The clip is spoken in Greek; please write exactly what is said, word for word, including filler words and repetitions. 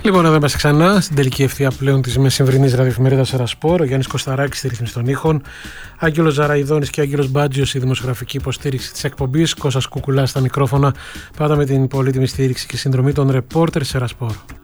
Λοιπόν, εδώ είμαστε ξανά στην τελική ευθεία πλέον της μεσημβρινής ραδιοεφημερίδας Ερασπόρ. Ο Γιάννης Κωσταράκης στη ρύθμιση των ήχων, Άγγελος Ζαραϊδόνης και Άγγελος Μπάτζιος η δημοσιογραφική υποστήριξη της εκπομπής, Κώστας Κουκουλάς στα μικρόφωνα, πάντα με την πολύτιμη στήριξη και συνδρομή των ρεπόρτερ της Ερασπόρ.